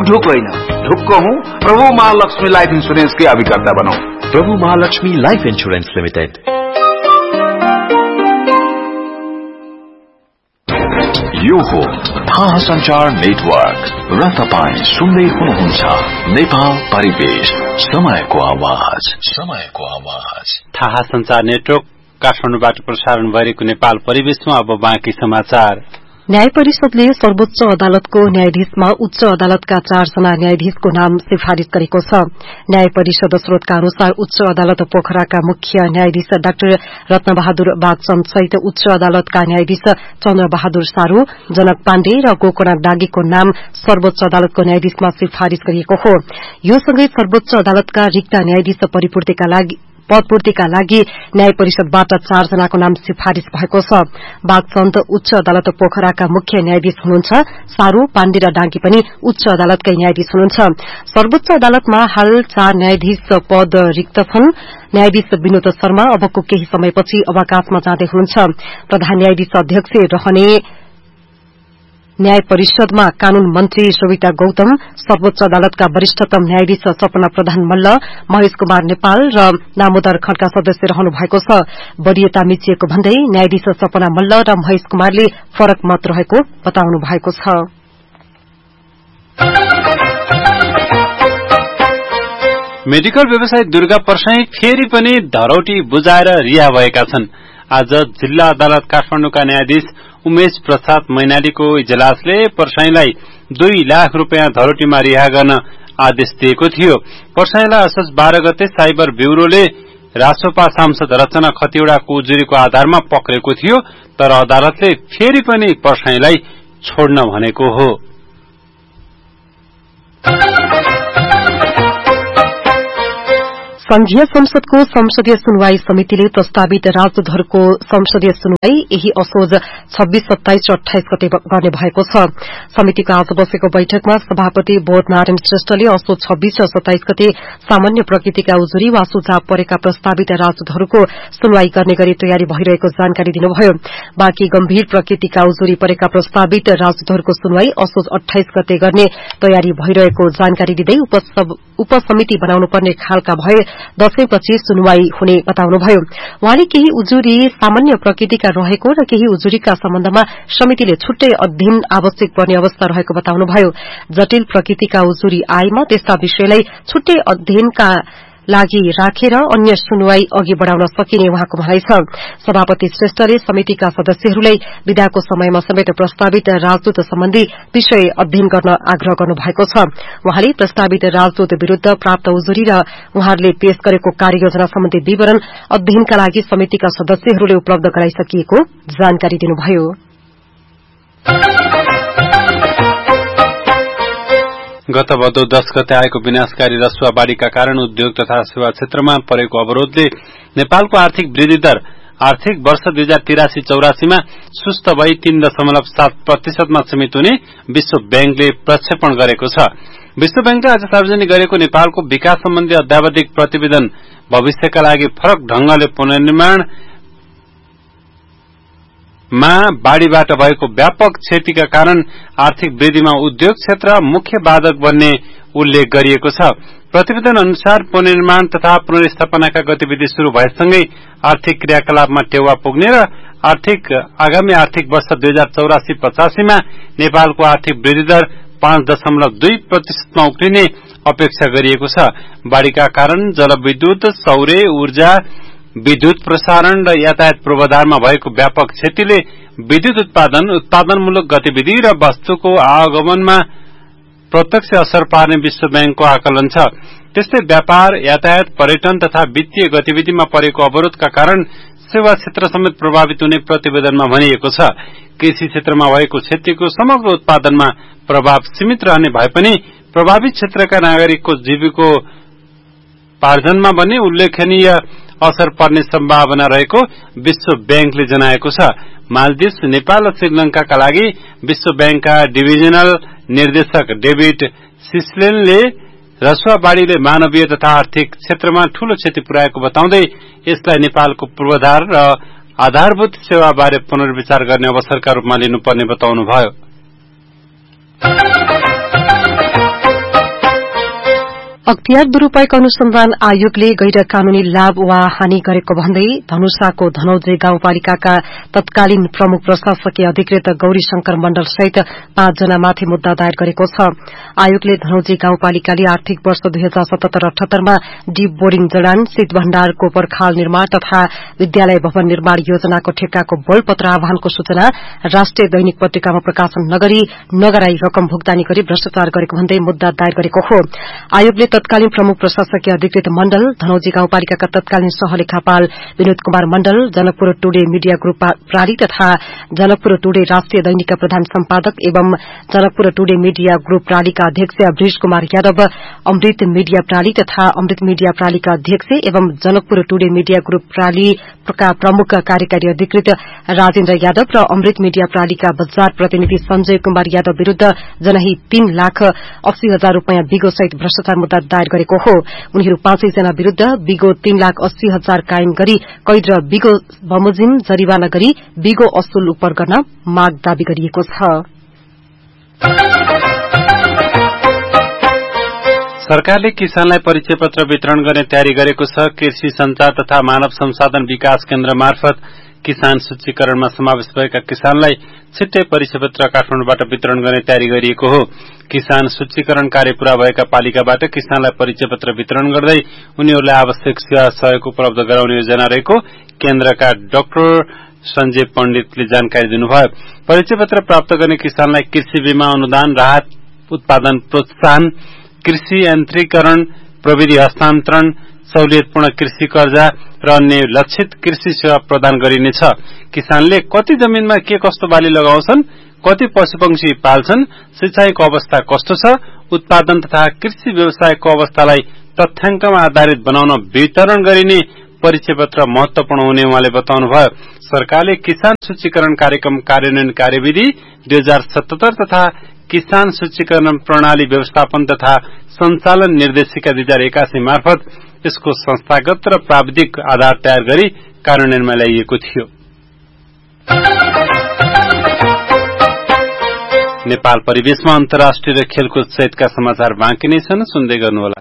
ढुक होइन, ढुक्क हूँ प्रभु महालक्ष्मी लाइफ इंश्योरेंस के अभिकर्ता बनौं। प्रभु महालक्ष्मी लाइफ इंश्योरेंस लिमिटेड। यो हो थाहा संचार नेटवर्क र तपाई सुन्दै हुनुहुन्छ नेपाल परिवेश, समयको आवाज, समयको आवाज। थाहा संचार नेटवर्क काठमाडौँबाट प्रसारण भइरहेको नेपाल परिवेशमा अब बाँकी समाचार। न्याय परिषदले सर्वोच्च अदालतको न्यायाधीशमा उच्च अदालतका 4 जना न्यायाधीशको नाम सिफारिश गरेको छ। न्याय परिषद स्रोतका अनुसार उच्च अदालत पोखराका मुख्य न्यायाधीश डाक्टर रत्नबहादुर बागचन्द सहित उच्च अदालतका न्यायाधीश चन्द्रबहादुर सारू, जनक पाण्डे र गोकर्ण दागीको नाम सर्वोच्च अदालतको न्यायाधीशमा सिफारिश गरिएको हो। यो सँगै सर्वोच्च अदालतका रिक्त न्यायाधीश पदपूर्तिका लागि न्याय परिषदबाट 4 जनाको नाम सिफारिश भएको छ। बागचन्द उच्च अदालत पोखराका मुख्य न्यायाधीश हुनुहुन्छ। सारू, पाण्डे र डाँगी पनि उच्च अदालतकै न्यायाधीश हुनुहुन्छ। सर्वोच्च अदालतमा हाल 4 न्यायाधीश पद रिक्त छन्। न्यायाधीश विनोद शर्मा अबको केही समयपछि अवकाशमा जाँदै हुनुहुन्छ। प्रधान न्यायाधीश अध्यक्ष रहने न्याय परिषदमा कानून मन्त्री सोभिता गौतम, सर्वोच्च अदालतका वरिष्ठतम न्यायाधीश सपना प्रधान मल्ल, महेश कुमार नेपाल र नामोदर खड्का सदस्य रहनु भएको छ। वरियता मिचिएको भन्दै न्यायाधीश सपना मल्ल र महेश कुमारले फरक मत रहेको बताउनु भएको छ। मेडिकल व्यवसायी दुर्गा पर्साई फेरि पनि धरौटी बुझाएर रिहा भएका छन्। आज जिल्ला अदालत काठमाडौँका न्यायाधीश उमेश प्रसाद मैनालीको इजलासले पर्साईलाई 2 लाख रुपियाँ धरोटीमा रिहा गर्न आदेश दिएको थियो। पर्साईलाई असोज 12 गते साइबर ब्यूरोले रासोपा सांसद रचना खतिवड़ाको उजुरीको आधारमा पक्रेको थियो, तर अदालतले फेरि पनि पर्साईलाई छोड्न भनेको हो। संघीय संसदको संसदीय सुनवाई समितिले प्रस्तावित राजदूतहरूको संसदीय सुनवाई यही असोज 26, 27 र 28 गते गर्ने भएको छ। समितिको आज बसेको बैठकमा सभापति बोधनारायण श्रेष्ठले असोज 26 र 27 गते सामान्य प्रकृतिका उजुरी वा सुझाव परेका प्रस्तावित राजदूतहरूको सुनवाई गर्ने गरी तयारी भइरहेको जानकारी दिनुभयो। बाँकी गम्भीर प्रकृतिका उजुरी परेका प्रस्तावित राजदूतहरूको सुनवाई असोज 28 गते गर्ने तयारी भइरहेको जानकारी दिँदै उपसमिति बनाउनु पर्ने खालका भए दशैंपछि सुनवाई हुने बताउनुभयो। वहाँले केही उजुरी सामान्य प्रकृतिका रहेको र केही उजुरीका सम्बन्धमा समितिले छुट्टै अध्ययन आवश्यक पर्ने अवस्था रहेको बताउनुभयो। जटिल प्रकृतिका उजुरी आएमा त्यस्ता विषयलाई छुट्टै अध्ययनका लागि राखेर अन्य सुनवाई अघि बढ़ाउन सकिने उहाँको भनाइ छ। सभापति श्रेष्ठले समितिका सदस्यहरूलाई विदाको समयमा समेत प्रस्तावित राजदूत सम्बन्धी विषय अध्ययन गर्न आग्रह गर्नु भएको छ। उहाँले प्रस्तावित राजदूत विरूद्ध प्राप्त उजुरी र उहाँहरूले पेश गरेको कार्ययोजना सम्बन्धी विवरण अध्ययनका लागि समितिका सदस्यहरूले उपलब्ध गराइसकिएको जानकारी दिनुभयो। गत भदौ 10 गते आएको विनाशकारी रसुवा बाढ़ीका कारण उद्योग तथा सेवा क्षेत्रमा परेको अवरोधले नेपालको आर्थिक वृद्धि दर आर्थिक वर्ष 2083-84 मा सुस्त भई 3.7% मा सीमित हुने विश्व बैंकले प्रक्षेपण गरेको छ। विश्व बैंकले आज सार्वजनिक गरेको नेपालको विकास सम्बन्धी अध्यावधिक प्रतिवेदन भविष्यका लागि फरक ढंगले पुनर्निर्माण मा बाढ़ीबाट भएको व्यापक क्षतिका कारण आर्थिक वृद्धिमा उद्योग क्षेत्र मुख्य बाधक बन्ने उल्लेख गरिएको छ। प्रतिवेदन अनुसार पुनर्निर्माण तथा पुनर्स्थापनाका गतिविधि शुरू भएसँगै आर्थिक क्रियाकलापमा टेवा पुग्ने र आगामी आर्थिक वर्ष 2084-85 मा नेपालको आर्थिक वृद्धि दर 5.2% मा उक्लिने अपेक्षा गरिएको छ। बाढ़ीका कारण जलविद्युत, सौर्य ऊर्जा, विद्युत प्रसारण र यातायात पूर्वाधारमा भएको व्यापक क्षतिले विद्युत उत्पादनमूलक गतिविधि र वस्तुको आवागमनमा प्रत्यक्ष असर पार्ने विश्व बैंकको आकलन छ। त्यस्तै व्यापार, यातायात, पर्यटन तथा वित्तीय गतिविधिमा परेको अवरोधका कारण सेवा क्षेत्र समेत प्रभावित हुने प्रतिवेदनमा भनिएको छ। कृषि क्षेत्रमा भएको क्षतिको समग्र उत्पादनमा प्रभाव सीमित रहने भए पनि प्रभावित क्षेत्रका नागरिकको जीविकोपार्जनमा भने उल्लेखनीय असर पर्ने सम्भावना रहेको विश्व बैंकले जनाएको छ। मालदिव्स, नेपाल र श्रीलंकाका लागि विश्व बैंकका डिभिजनल निर्देशक डेभिड सिस्लेनले रसुवा बाढ़ीले मानवीय तथा आर्थिक क्षेत्रमा ठूलो क्षति पुर्याएको बताउँदै यसलाई नेपालको पूर्वाधार र आधारभूत सेवाबारे पुनर्विचार गर्ने अवसरका रूपमा लिनुपर्ने बताउनुभयो। अख्तियार दुरूपयोग अनुसन्धान आयोगले गैर कानूनी लाभ वा हानि गरेको भन्दै धनुषाको धनौजे गाउँपालिकाका तत्कालीन प्रमुख प्रशासकीय अधिकृत गौरी शंकर मण्डल सहित 5 जनामाथि मुद्दा दायर गरेको छ। आयोगले धनौजे गाउँपालिकाले आर्थिक वर्ष 2077-78 मा डीप बोरिङ जडान, शीत भण्डारको पर्खाल निर्माण तथा विद्यालय भवन निर्माण योजनाको ठेक्काको बलपत्र आह्वानको सूचना राष्ट्रिय दैनिक पत्रिकामा प्रकाशन नगरी नगराई रकम भुक्तानी गरी भ्रष्टाचार गरेको भन्दै मुद्दा दायर गरेको हो। आयोगले तत्कालीन प्रमुख प्रशासकीय अधिकृत मण्डल, धनौजी गाउँपालिकाका तत्कालीन सहलेखापाल Vinod Kumar Mandal, Janakpur today media group प्राली तथा जनकपुर टुडे राष्ट्रिय दैनिकका प्रधान सम्पादक एवं जनकपुर टुडे मिडिया ग्रुप प्रालीका अध्यक्ष बृज कुमार यादव, अमृत मिडिया प्राली तथा अमृत मिडिया प्रालीका अध्यक्ष एवं जनकपुर टुडे मिडिया ग्रुप प्रालीका प्रमुख कार्यकारी अधिकृत राजेन्द्र यादव र अमृत मिडिया प्रालीका बजार प्रतिनिधि संजय कुमार यादव विरूद्ध जनही 3,80,000 रूपियाँ बिगो सहित भ्रष्टाचार मुद्दा दायर गरेको हो। उनीहरू 5 जना विरूद्ध बिगो 3,80,000 कायम गरी कैद र बिगो बमोजिम जरिवाना गरी बिगो असुल उपर गर्न माग दावी गरिएको छ। सरकारले किसानलाई परिचय पत्र वितरण गर्ने तयारी गरेको छ। कृषि संचार तथा मानव संसाधन विकास केन्द्र मार्फत किसान सूचीकरणमा समावेश भएका किसानलाई छिट्टै परिचय पत्र काठमाडौँबाट वितरण गर्ने तयारी गरिएको हो। किसान सूचीकरण कार्य पूरा भएका पालिकाबाट किसानलाई परिचय पत्र वितरण गर्दै उनीहरूलाई आवश्यक सेवा सहयोग उपलब्ध गराउने योजना रहेको केन्द्रका डाक्टर संजय पण्डितले जानकारी दिनुभयो। परिचय पत्र प्राप्त गर्ने किसानलाई कृषि बीमा अनुदान, राहत, उत्पादन प्रोत्साहन, कृषि यन्त्रीकरण, प्रविधि हस्तान्तरण, सहुलियतपूर्ण कृषि कर्जा र अन्य लक्षित कृषि सेवा प्रदान गरिनेछ। किसानले कति जमिनमा के कस्तो बाली लगाउँछन्, कति पशुपक्षी पाल्छन्, सिंचाईको अवस्था कस्तो छ, उत्पादन तथा कृषि व्यवसायको अवस्थालाई तथ्याङ्कमा आधारित बनाउन वितरण गरिने परिचय पत्र महत्वपूर्ण हुने उहाँले बताउनुभयो। सरकारले किसान सूचीकरण कार्यक्रम कार्यान्वयन कार्यविधि 2077 तथा किसान सूचीकरण प्रणाली व्यवस्थापन तथा सञ्चालन निर्देशिका 2081 मार्फत यसको संस्थागत र प्राविधिक आधार तयार गरी कार्यान्वयनमा ल्याइएको थियो। नेपाल परिवेशमा अन्तर्राष्ट्रिय र खेलकुद सहितका समाचार बाँकी नै छन्, सुन्दै गर्नुहोला।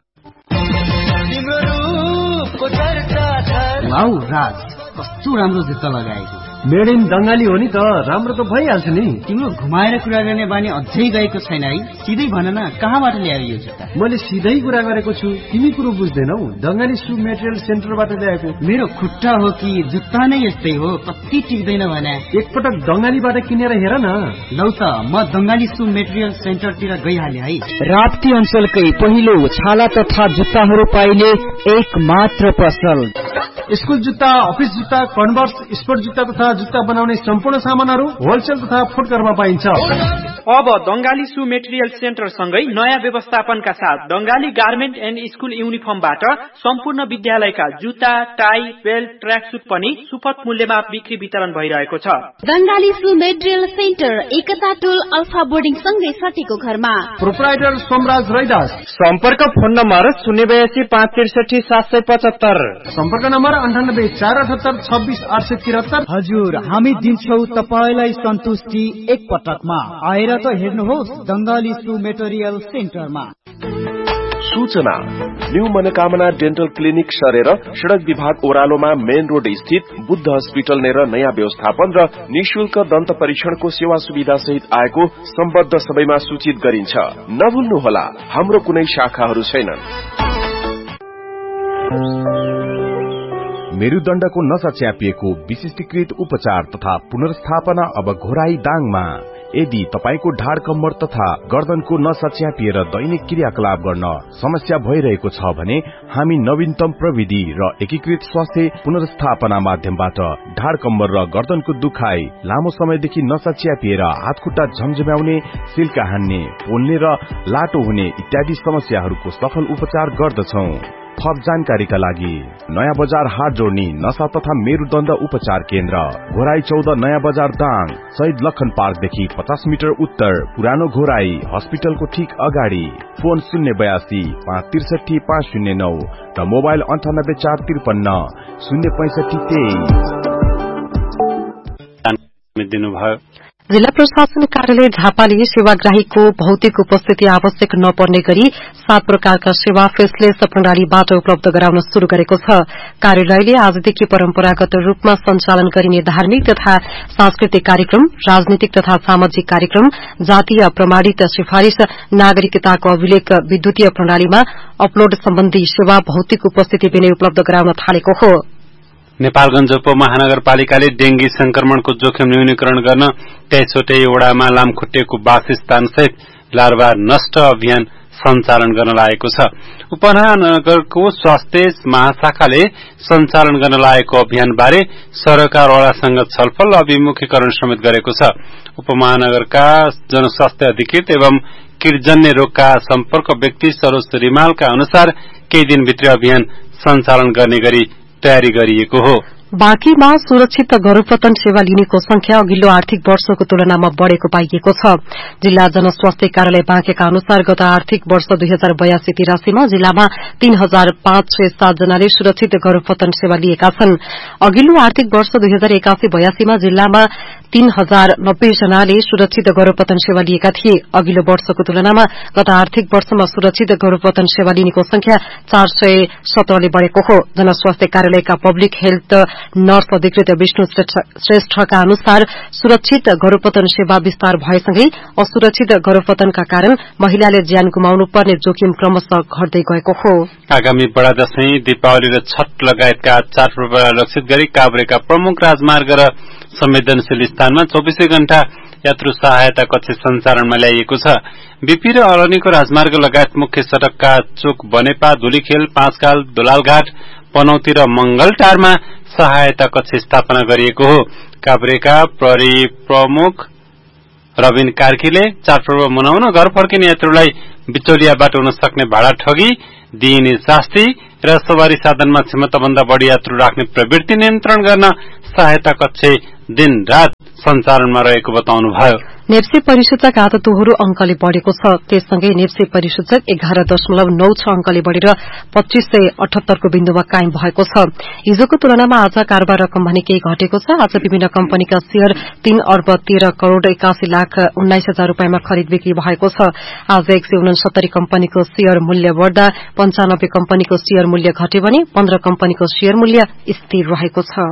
वाउ राज, कस्तो राम्रो जुत्ता लगाएको। मेड इन बंगाली हो नि त, राम्रो त भइहाल्छ नि। तिम्रो घुमाएर कुरा गर्ने बानी अझै गएको छैन है। सिधै भन न, कहाँबाट ल्यायो यो जुत्ता? मैले सिधै कुरा गरेको छु, तिमी कुरो बुझ्दैनौ। दंगाली सु मेटेरियल सेन्टरबाट ल्याएको। मेरो खुट्टा हो कि जुत्ता नै यस्तै हो, कति टिक्दैन भने। एकपटक दंगालीबाट किनेर हेर न। लौ त, म दंगाली सु मेटेरियल सेन्टरतिर गइहाले है। राप्ती अञ्चलकै पहिलो छाला तथा जुत्ताहरू पाइने एक मात्र पसल। स्कुल जुत्ता, अफिस जुत्ता, कन्भर्स, स्पोर्ट जुत्ता तथा जुत्ता बनाउने सम्पूर्ण सामानहरू होलसेल तथा फुटकरमा पाइन्छ। अब दंगाली सु मेटेरियल सेन्टर सँगै नयाँ व्यवस्थापनका साथ दंगाली गार्मेन्ट एन्ड स्कुल युनिफर्मबाट सम्पूर्ण विद्यालयका जुत्ता, टाई, बेल्ट, ट्र्याक सुट पनि सुपथ मूल्यमा बिक्री वितरण भइरहेको छ। दंगाली सु मेटेरियल सेन्टर एकता टोल अल्फा बोर्डिङ सँगै सटीको घरमा। प्रोप्राइटर सोमराज रैदास। सम्पर्क फोन नम्बर 082 563 775। सम्पर्क नम्बर 98 478 26 873। हजुर, हामी दिन्छौ तपाईलाई सन्तुष्टि एक पटकमा। आएर त हेर्नुहोस् दंगाली सु मेटेरियल सेन्टरमा। सूचना, न्यू मनोकामना डेन्टल क्लिनिक सरेर सड़क विभाग ओह्रालोमा मेन रोड स्थित बुद्ध हस्पिटल नेर नयाँ व्यवस्थापन र निशुल्क दन्त परीक्षणको सेवा सुविधा सहित आएको सम्बद्ध सबैमा सूचित गरिन्छ। नभुल्नुहोला, हाम्रो कुनै शाखाहरू छैनन्। मेरुदण्डको नसा च्यापिएको विशिष्टीकृत उपचार तथा पुनर्स्थापना अब घोराई दाङमा। यदि तपाईको ढाड कम्मर तथा गर्दनको नसा च्यापिएर दैनिक क्रियाकलाप गर्न समस्या भइरहेको छ भने हामी नवीनतम प्रविधि र एकीकृत स्वास्थ्य पुनर्स्थापना माध्यमबाट ढाड कम्मर र गर्दनको दुखाइ, लामो समयदेखि नसा च्यापिएर हातखुट्टा झमझम्याउने, सिल्का हान्ने, पोल्ने र लाटो हुने इत्यादि समस्याहरूको सफल उपचार गर्दछौं। थप जानकारीका लागि नयाँ बजार हाट जोड्नी नसा तथा मेरुदण्ड उपचार केन्द्र, घोराई 14 नयाँ बजार दाङ, शहीद लखन पार्कदेखि 50 मिटर उत्तर, पुरानो घोराई हस्पिटलको ठीक अगाडि। फोन 082 563 509 र मोबाइल 98 453 065 23 दिनुभयो। जिल्ला प्रशासन कार्यालय झापाले सेवाग्राहीको भौतिक उपस्थिति आवश्यक नपर्ने गरी 7 प्रकारका सेवा फेसलेस प्रणालीबाट उपलब्ध गराउन शुरू गरेको छ। कार्यालयले आजदेखि परम्परागत रूपमा सञ्चालन गरिने धार्मिक तथा सांस्कृतिक कार्यक्रम, राजनीतिक तथा सामाजिक कार्यक्रम, जातीय प्रमाणित सिफारिश, नागरिकताको अभिलेख विद्युतीय प्रणालीमा अपलोड सम्बन्धी सेवा भौतिक उपस्थिति बिनै उपलब्ध गराउन थालेको हो। नेपालगञ्ज उपमहानगरपालिकाले डेंगी संक्रमणको जोखिम न्यूनीकरण गर्न 23वटै वडामा लामखुट्टेको वासस्थान सहित लार्वा नष्ट अभियान सञ्चालन गर्न लागेको छ। उपमहानगरको स्वास्थ्य महाशाखाले सञ्चालन गर्न लागेको अभियानबारे सरकारवालासँग छलफल अभिमुखीकरण समेत गरेको छ। उपमहानगरका जनस्वास्थ्य अधिकृत एवं कीटजन्य रोगका सम्पर्क व्यक्ति सरोज रिमालका अनुसार केही दिनभित्र अभियान सञ्चालन गर्ने गरी तयारी गरिएको हो। बाँकीमा सुरक्षित गर्भपतन सेवा लिनेको संख्या अघिल्लो आर्थिक वर्षको तुलनामा बढ़ेको पाइएको छ। जिल्ला जनस्वास्थ्य कार्यालय बाँकेका अनुसार गत आर्थिक वर्ष 2082-83 मा जिल्लामा 3507 जनाले सुरक्षित गर्भपतन सेवा लिएका छन्। अघिल्लो आर्थिक वर्ष 2081-82 मा जिल्लामा 3090 जनाले सुरक्षित गर्भपतन सेवा लिएका थिए। अघिल्लो वर्षको तुलनामा गत आर्थिक वर्षमा सुरक्षित गर्भपतन सेवा लिनेको संख्या 417 ले बढ़ेको हो। जनस्वास्थ्य कार्यालयका पब्लिक हेल्थ नर्स अधिकृत विष्णु श्रेष्ठका अनुसार सुरक्षित गर्भपतन सेवा विस्तार भएसँगै असुरक्षित गर्भपतनका कारण महिलाले ज्यान गुमाउनु पर्ने जोखिम क्रमशः घट्दै गएको हो। आगामी बडा दशैं, दीपावली र छठ लगायतका चाडपर्वलाई लक्षित गरी काभ्रेका प्रमुख राजमार्ग र संवेदनशील स्थानमा 24 घण्टा यात्रु सहायता कक्ष सञ्चालनमा ल्याइएको छ। बीपी र अरनीको राजमार्ग लगायत मुख्य सड़कका चोक बनेपा, धुलीखेल, पाँचकाल, दोलालघाट, पनौती र मंगलटारमा सहायता कक्ष स्थापना गरिएको हो। काभ्रेका प्रहरी प्रमुख रविन कार्कीले चाडपर्व मनाउन घर फर्किने यात्रुलाई बिचौलियाबाट हुन सक्ने भाडा ठगी, दिइने शास्ति र सवारी साधनमा क्षमताभन्दा बढ़ी यात्रु राख्ने प्रवृत्ति नियन्त्रण गर्न सहायता कक्ष दिन रात सञ्चालनमा रहेको बताउनुभयो। नेप्से परिसूचक आदतोहरू अंकले बढ़ेको छ। त्यससँगै नेप्से परिसूचक 11.96 अंकले बढ़ेर 2578 को बिन्दुमा कायम भएको छ। हिजोको तुलनामा आज कारोबार रकम भने केही घटेको छ। आज विभिन्न कम्पनीका शेयर 3 अर्ब 13 करोड़ 81 लाख 19 हजार रूपियाँमा खरिद बिक्री भएको छ। आज 169 कम्पनीको शेयर मूल्य बढ़दा 95 कम्पनीको शेयर मूल्य घट्यो भने 15 कम्पनीको शेयर मूल्य स्थिर रहेको छ।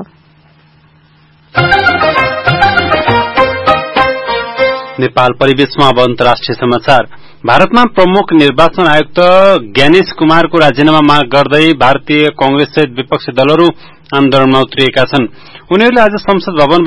नेपाल परिवेशमा अब अन्तर्राष्ट्रिय समाचार। भारतमा प्रमुख निर्वाचन आयुक्त ज्ञानेश कुमारको राजीनामा माग गर्दै भारतीय कांग्रेस सहित विपक्षी दलहरू आन्दोलनमा उत्रिएका छन्। उनीहरूले आज संसद भवन